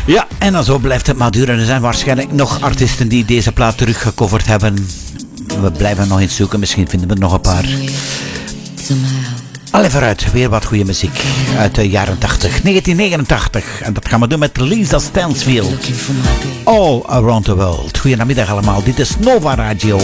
Ja, en dan zo blijft het maar duren. Er zijn waarschijnlijk nog artiesten die deze plaat teruggecoverd hebben. We blijven nog eens zoeken, misschien vinden we nog een paar. Allee, vooruit, weer wat goede muziek uit de jaren 80, 1989. En dat gaan we doen met Lisa Stansfield. All Around the World. Goedemiddag allemaal, dit is Nova Radio.